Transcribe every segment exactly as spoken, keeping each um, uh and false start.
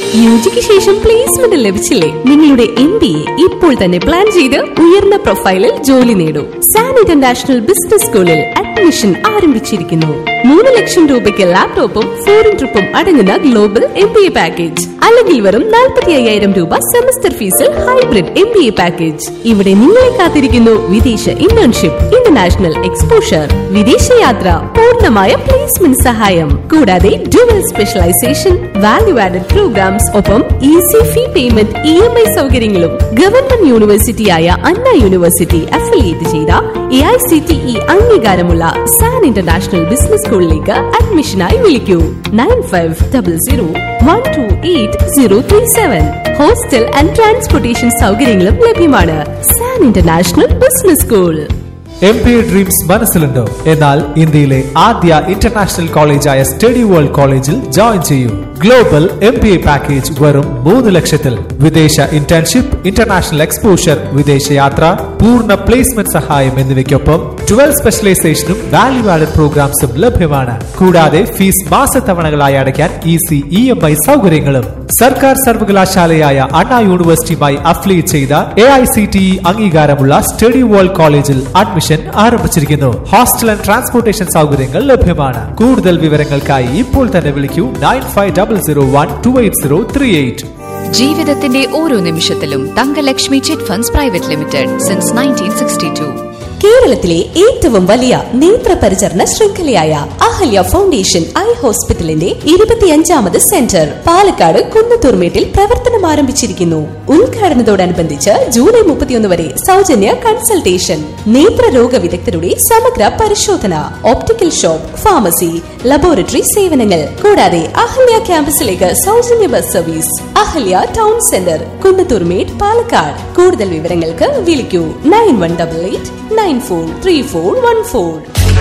യുജിക്ക് ശേഷം പ്ലേസ്മെന്റ് ലഭിച്ചില്ലേ? നിങ്ങളുടെ M B A ഇപ്പോൾ തന്നെ പ്ലാൻ ചെയ്ത് ഉയർന്ന പ്രൊഫൈലിൽ ജോലി നേടൂ. സാൻ ഇന്റർനാഷണൽ ബിസിനസ് സ്കൂളിൽ അഡ്മിഷൻ ആരംഭിച്ചിരിക്കുന്നു. മൂന്ന് ലക്ഷം രൂപയ്ക്ക് ലാപ്ടോപ്പും ഫോറിൻ ട്രിപ്പും അടങ്ങുന്ന global M B A package, അല്ലെങ്കിൽ വെറും നാൽപ്പത്തി അയ്യായിരം രൂപ സെമസ്റ്റർ ഫീസിൽ hybrid M B A package. ഇവിടെ നിങ്ങളെ കാത്തിരിക്കുന്നു വിദേശ ഇന്റേൺഷിപ്പ്, ഇന്റർനാഷണൽ എക്സ്പോഷർ, വിദേശയാത്ര, പൂർണ്ണമായ പ്ലേസ്മെന്റ് സഹായം, കൂടാതെ dual specialisation, value added programmes, ഒപ്പം easy fee payment, E M I സൗകര്യങ്ങളും. ഗവൺമെന്റ് യൂണിവേഴ്സിറ്റിയായ അണ്ണ യൂണിവേഴ്സിറ്റി അഫിലിയേറ്റ് ചെയ്ത A I C T E അംഗീകാരമുള്ള സാൻ ഇന്റർനാഷണൽ ബിസിനസ് സ്കൂളിലേക്ക് അഡ്മിഷനായി വിളിക്കൂ nine five double zero one two eight zero three seven. Hostel and transportation സൗകര്യങ്ങളും ലഭ്യമാണ്. San international business school. M B A dreams മനസ്സിലുണ്ടോ? എന്നാൽ ഇന്ത്യയിലെ ആദ്യ international കോളേജായ study world കോളേജിൽ join ചെയ്യൂ. Global M B A package വെറും മൂന്ന് ലക്ഷത്തിൽ. വിദേശ ഇന്റേൺഷിപ്പ്, ഇന്റർനാഷണൽ എക്സ്പോഷർ, വിദേശയാത്ര, പൂർണ്ണ പ്ലേസ്മെന്റ് സഹായം എന്നിവയ്ക്കൊപ്പം ട്വൽവ് സ്പെഷ്യലൈസേഷനും വാല്യൂ ആഡഡ് പ്രോഗ്രാംസും ലഭ്യമാണ്. കൂടാതെ ഫീസ് മാസത്തവണകളായി അടയ്ക്കാൻ ഈസി ഇ എം ഐ സൗകര്യങ്ങളും. സർക്കാർ സർവകലാശാലയായ അണ്ണാ യൂണിവേഴ്സിറ്റിയുമായി അഫിലിയേറ്റ് ചെയ്ത A I C T E അംഗീകാരമുള്ള സ്റ്റഡി വേൾഡ് കോളേജിൽ അഡ്മിഷൻ ആരംഭിച്ചിരിക്കുന്നു. ഹോസ്റ്റൽ ആൻഡ് ട്രാൻസ്പോർട്ടേഷൻ സൗകര്യങ്ങൾ ലഭ്യമാണ്. കൂടുതൽ വിവരങ്ങൾക്കായി ഇപ്പോൾ തന്നെ വിളിക്കൂ nine five double zero one two eight zero three eight. ജീവിതത്തിന്റെ ഓരോ നിമിഷത്തിലും Thankalakshmi chit funds private limited since nineteen sixty to. കേരളത്തിലെ ഏറ്റവും വലിയ നേത്ര പരിചരണ ശൃംഖലയായ അഹല്യ ഫൗണ്ടേഷൻ ഐ ഹോസ്പിറ്റലിന്റെ ഇരുപത്തിയഞ്ചാമത് സെന്റർ പാലക്കാട് കുന്നത്തൂർമേട്ടിൽ പ്രവർത്തനം ആരംഭിച്ചിരിക്കുന്നു. ഉദ്ഘാടനത്തോടനുബന്ധിച്ച് ജൂലൈ മുപ്പത്തിയൊന്ന് വരെ സൗജന്യ കൺസൾട്ടേഷൻ, നേത്രരോഗ വിദഗ്ധരുടെ സമഗ്ര പരിശോധന, ഓപ്റ്റിക്കൽ ഷോപ്പ്, ഫാർമസി, ലബോറട്ടറി സേവനങ്ങൾ, കൂടാതെ അഹല്യ ക്യാമ്പസിലേക്ക് സൗജന്യ bus service. Ahalya town centre Kunnathurmedu Palakkad. കൂടുതൽ വിവരങ്ങൾക്ക് വിളിക്കൂ nine one double eight nine four three four one four.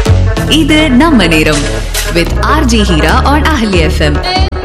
ഇത് നമ്മ നേരം with R G Heera on Ahalya F M.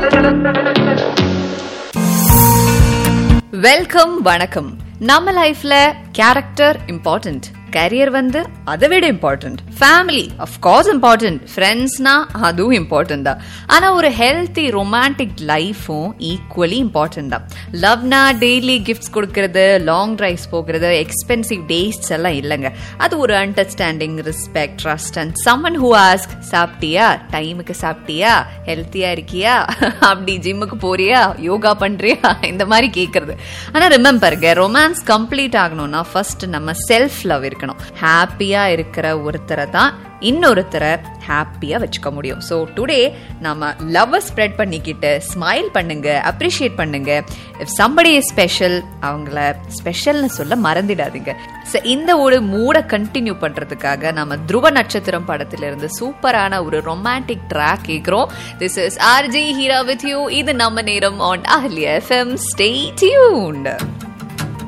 Welcome, வணக்கம். நம்ம லைஃப்ல கேரக்டர் இம்பார்ட்டன்ட், கரியர் வந்து அதை விட இம்பார்ட்டன்ட், ஃபேமிலி அஃப்கோர்ஸ் இம்பார்ட்டன்ட், ஃப்ரெண்ட்ஸ்னா அதுவும் இம்பார்ட்டன்ட் தான். ஆனா ஒரு ஹெல்த்தி ரொமான்டிக் லைஃபும் ஈக்குவலி இம்பார்ட்டன்ட் தான். லவ்னா டெய்லி கிஃப்ட்ஸ் கொடுக்கறது, லாங் டிரைவ்ஸ் போகிறது, எக்ஸ்பென்சிவ் டேட்ஸ் எல்லாம் இல்லைங்க. அது ஒரு understanding, respect, trust and someone who ask சாப்பிட்டியா, டைமுக்கு சாப்பிட்டியா, ஹெல்த்தியா இருக்கியா, அப்படி ஜிம்முக்கு போறியா, யோகா பண்றியா, இந்த மாதிரி கேட்கறது. ஆனா ரிமெம்பருங்க, ரொமான்ஸ் கம்ப்ளீட் ஆகணும்னா ஃபர்ஸ்ட் நம்ம செல்ஃப் லவ் இருக்கணும். ஹாப்பியா இருக்கிற ஒருத்தரை தான் இன்னொருத்தரை ஹாப்பியா வச்சுக்க முடியும். ஸோ டுடே நம்ம லவ் ஸ்ப்ரெட் பண்ணிக்கிட்டு ஸ்மைல் பண்ணுங்க, அப்ரிஷியேட் பண்ணுங்க. இஃப் சம்படி இஸ் ஸ்பெஷல், அவங்கள ஸ்பெஷல்னு சொல்ல மறந்துடாதீங்க. ஸோ இந்த ஒரு மூட கண்டினியூ பண்றதுக்காக நம்ம துருவ நட்சத்திரம் படத்திலிருந்து சூப்பரான ஒரு ரொமான்டிக் ட்ராக் கேட்கிறோம். This is RJ Heera with you. இது நம்ம நேரம் on Ahalya FM. Stay tuned.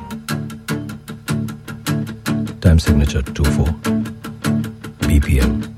Time signature two four B P M.